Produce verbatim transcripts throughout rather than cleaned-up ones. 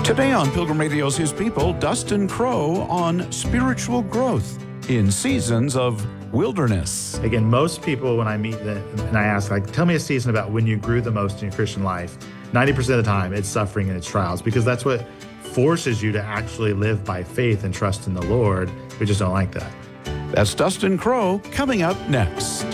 Today on Pilgrim Radio's His People, Dustin Crowe on spiritual growth in seasons of wilderness. Again, most people, when I meet them and I ask, like, tell me a season about when you grew the most in your Christian life, ninety percent of the time it's suffering and it's trials, because that's what forces you to actually live by faith and trust in the Lord. We just don't like that. That's Dustin Crowe coming up next.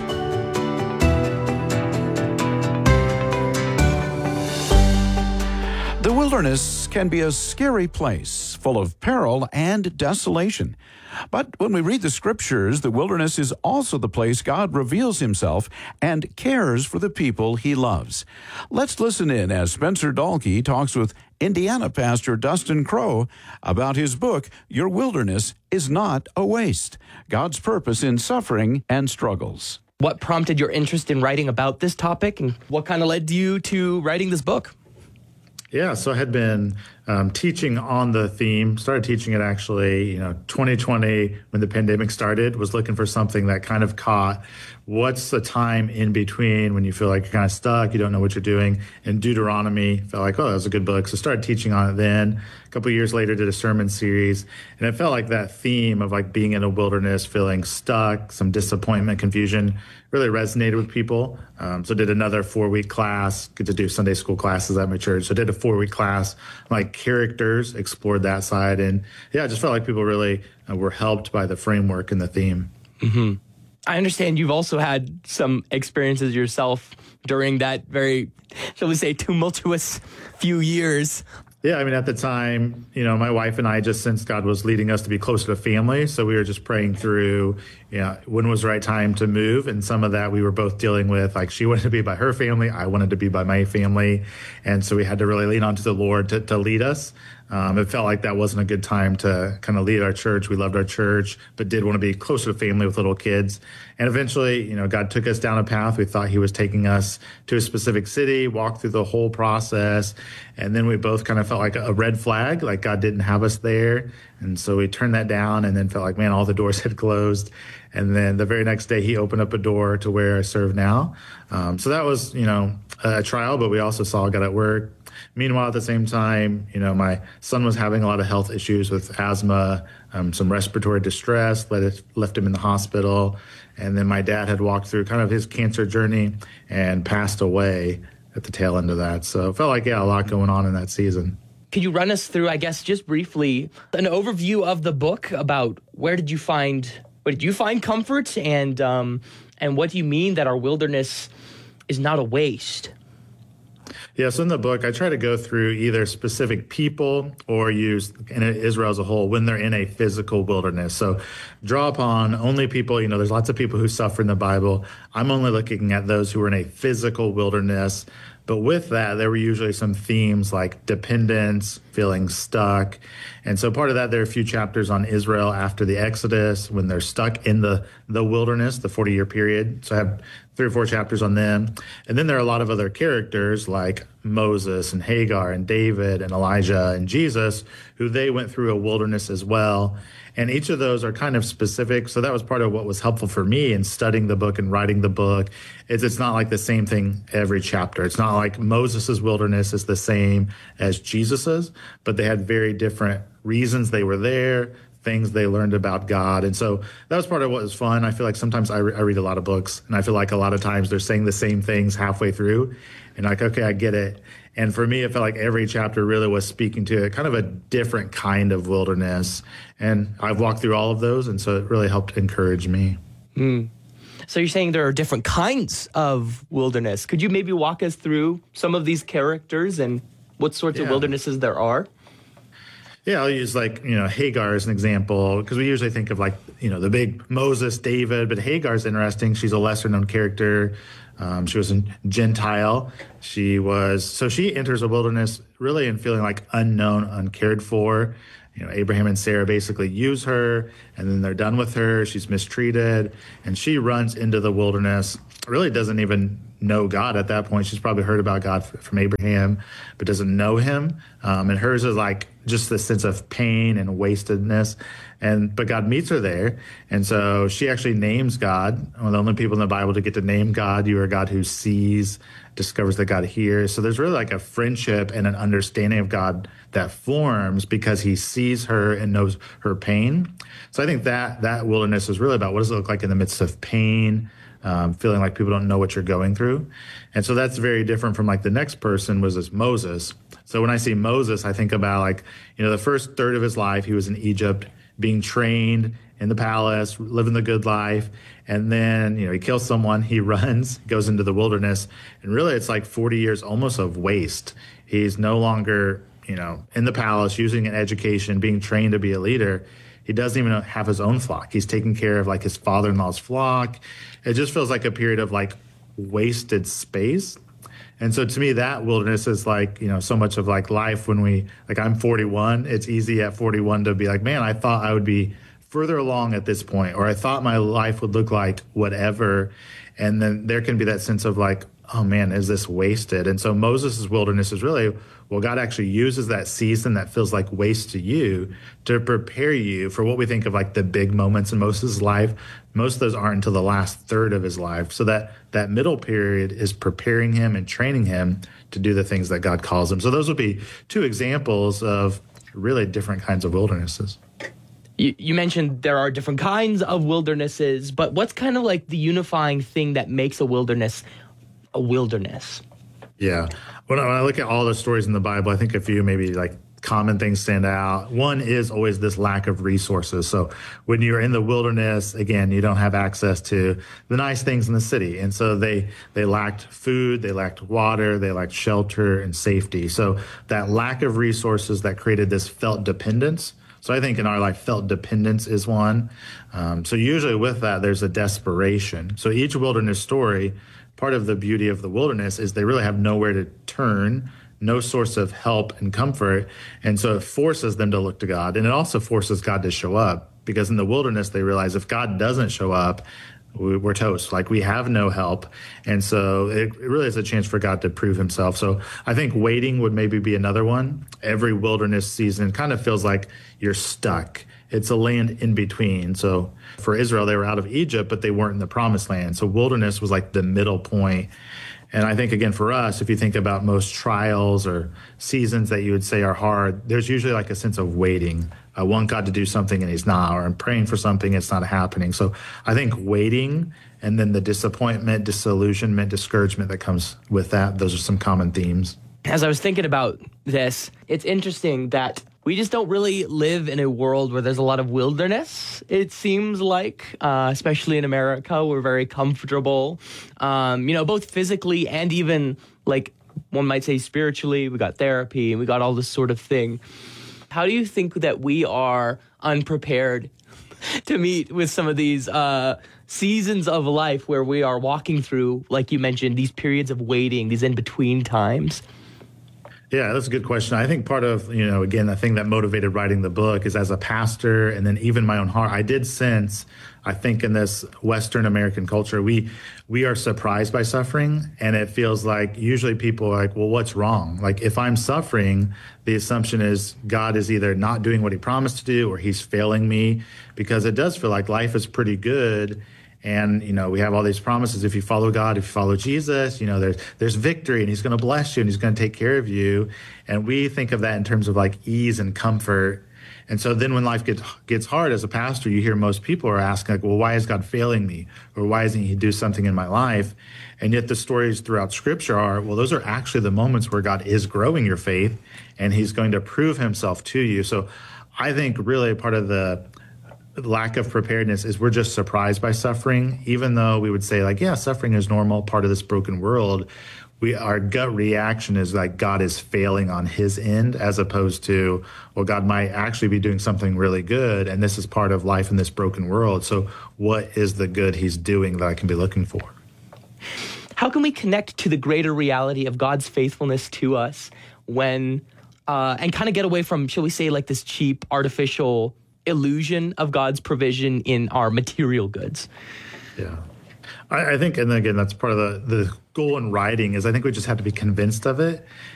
The wilderness can be a scary place, full of peril and desolation. But when we read the scriptures, the wilderness is also the place God reveals himself and cares for the people he loves. Let's listen in as Spencer Dahlke talks with Indiana pastor Dustin Crowe about his book, Your Wilderness is Not a Waste, God's Purpose in Suffering and Struggles. What prompted your interest in writing about this topic, and what kind of led you to writing this book? Yeah, so I had been um, teaching on the theme, started teaching it actually, you know, twenty twenty when the pandemic started, was looking for something that kind of caught what's the time in between when you feel like you're kind of stuck, you don't know what you're doing. And Deuteronomy, felt like, oh, that was a good book. So started teaching on it then. A couple of years later, did a sermon series. And it felt like that theme of like being in a wilderness, feeling stuck, some disappointment, confusion, really resonated with people. Um, so did another four-week class, get to do Sunday school classes at my church. So did a four-week class, like characters, explored that side. And yeah, I just felt like people really uh, were helped by the framework and the theme. Mm-hmm. I understand you've also had some experiences yourself during that very, shall we say, tumultuous few years. Yeah, I mean, at the time, you know, my wife and I just sensed God was leading us to be closer to family. So we were just praying through, you know, when was the right time to move. And some of that we were both dealing with, like she wanted to be by her family, I wanted to be by my family. And so we had to really lean onto the Lord to, to lead us. Um, it felt like that wasn't a good time to kind of lead our church. We loved our church, but did want to be closer to family with little kids. And eventually, you know, God took us down a path. We thought he was taking us to a specific city, walked through the whole process. And then we both kind of felt like a red flag, like God didn't have us there. And so we turned that down and then felt like, man, all the doors had closed. And then the very next day, he opened up a door to where I serve now. Um, so that was, you know, a trial, but we also saw God at work. Meanwhile, at the same time, you know, my son was having a lot of health issues with asthma, um, some respiratory distress, let it, left him in the hospital. And then my dad had walked through kind of his cancer journey and passed away at the tail end of that. So it felt like, yeah, a lot going on in that season. Could you run us through, I guess, just briefly, an overview of the book about where did you find, where did you find comfort, and um, and what do you mean that our wilderness is not a waste? Yeah, so in the book, I try to go through either specific people or use in Israel as a whole when they're in a physical wilderness. So draw upon only people, you know, there's lots of people who suffer in the Bible. I'm only looking at those who are in a physical wilderness. But with that, there were usually some themes like dependence, feeling stuck. And so part of that, there are a few chapters on Israel after the Exodus, when they're stuck in the, the wilderness, the forty-year period. So I have three or four chapters on them. And then there are a lot of other characters like Moses and Hagar and David and Elijah and Jesus, who they went through a wilderness as well. And each of those are kind of specific. So that was part of what was helpful for me in studying the book and writing the book. Is it's not like the same thing every chapter. It's not like Moses's wilderness is the same as Jesus's, but they had very different reasons they were there, things they learned about God. And so that was part of what was fun. I feel like sometimes I, re- I read a lot of books, and I feel like a lot of times they're saying the same things halfway through. And like, okay, I get it. And for me, it felt like every chapter really was speaking to a kind of a different kind of wilderness. And I've walked through all of those, and so it really helped encourage me. Mm. So you're saying there are different kinds of wilderness. Could you maybe walk us through some of these characters and what sorts yeah. of wildernesses there are? Yeah, I'll use like, you know, Hagar as an example, because we usually think of like, you know, the big Moses, David, but Hagar's interesting. She's a lesser known character. Um, she was a Gentile. She was, so she enters a wilderness really in feeling like unknown, uncared for. You know, Abraham and Sarah basically use her, and then they're done with her. She's mistreated, and she runs into the wilderness, really doesn't even know God at that point. She's probably heard about God from Abraham, but doesn't know him. Um, and hers is like just this sense of pain and wastedness. And but God meets her there. And so she actually names God. One of the only people in the Bible to get to name God. You are a God who sees, discovers that God hears. So there's really like a friendship and an understanding of God that forms because he sees her and knows her pain. So I think that that wilderness is really about what does it look like in the midst of pain, um, feeling like people don't know what you're going through. And so that's very different from like the next person was this Moses. So when I see Moses, I think about like, you know, the first third of his life, he was in Egypt being trained in the palace, living the good life. And then, you know, he kills someone, he runs, goes into the wilderness. And really it's like forty years almost of waste. He's no longer, you know, in the palace, using an education, being trained to be a leader. He doesn't even have his own flock. He's taking care of like his father-in-law's flock. It just feels like a period of like wasted space. And so to me, that wilderness is like, you know, so much of like life when we, like I'm forty-one, it's easy at forty-one to be like, man, I thought I would be further along at this point, or I thought my life would look like whatever. And then there can be that sense of like, oh man, is this wasted? And so Moses' wilderness is really, well, God actually uses that season that feels like waste to you to prepare you for what we think of like the big moments in Moses' life. Most of those aren't until the last third of his life. So that that middle period is preparing him and training him to do the things that God calls him. So those would be two examples of really different kinds of wildernesses. You, you mentioned there are different kinds of wildernesses, but what's kind of like the unifying thing that makes a wilderness a wilderness? Yeah. When I, when I look at all the stories in the Bible, I think a few maybe like common things stand out. One is always this lack of resources. So when you're in the wilderness, again, you don't have access to the nice things in the city. And so they, they lacked food, they lacked water, they lacked shelter and safety. So that lack of resources that created this felt dependence. So I think in our life, felt dependence is one. Um, so usually with that, there's a desperation. So each wilderness story, part of the beauty of the wilderness is they really have nowhere to turn, no source of help and comfort. And so it forces them to look to God. And it also forces God to show up, because in the wilderness, they realize if God doesn't show up, we're toast. Like we have no help. And so it really is a chance for God to prove himself. So I think waiting would maybe be another one. Every wilderness season kind of feels like you're stuck. It's a land in between. So for Israel, they were out of Egypt, but they weren't in the promised land. So wilderness was like the middle point. And I think, again, for us, if you think about most trials or seasons that you would say are hard, there's usually like a sense of waiting. I want God to do something and he's not, or I'm praying for something, it's not happening. So I think waiting and then the disappointment, disillusionment, discouragement that comes with that, those are some common themes. As I was thinking about this, it's interesting that we just don't really live in a world where there's a lot of wilderness, it seems like, uh, especially in America. We're very comfortable, um, you know, both physically and even like one might say spiritually. We got therapy and we got all this sort of thing. How do you think that we are unprepared to meet with some of these uh, seasons of life where we are walking through, like you mentioned, these periods of waiting, these in-between times? Yeah, that's a good question. I think part of, you know, again, the thing that motivated writing the book is as a pastor and then even my own heart, I did sense, I think in this Western American culture, we we are surprised by suffering. And it feels like usually people are like, well, what's wrong? Like if I'm suffering, the assumption is God is either not doing what he promised to do or he's failing me, because it does feel like life is pretty good. And, you know, we have all these promises. If you follow God, if you follow Jesus, you know, there's there's victory and he's going to bless you and he's going to take care of you. And we think of that in terms of like ease and comfort. And so then when life gets gets hard as a pastor, you hear most people are asking like, well, why is God failing me? Or why isn't he do something in my life? And yet the stories throughout scripture are, well, those are actually the moments where God is growing your faith and he's going to prove himself to you. So I think really part of the lack of preparedness is we're just surprised by suffering, even though we would say like, yeah, suffering is normal, part of this broken world. We, our gut reaction is like God is failing on his end, as opposed to, well, God might actually be doing something really good. And this is part of life in this broken world. So what is the good he's doing that I can be looking for? How can we connect to the greater reality of God's faithfulness to us when, uh, and kind of get away from, shall we say, like this cheap, artificial illusion of God's provision in our material goods? Yeah. I, I think, and again, that's part of the, the goal in writing is I think we just have to be convinced of it.